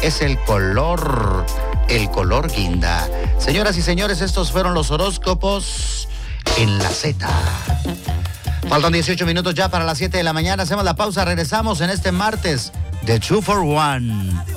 es el color guinda. Señoras y señores, estos fueron los horóscopos en la Z. Faltan 18 minutos ya para las 7 de la mañana. Hacemos la pausa, regresamos en este martes de 2 for 1.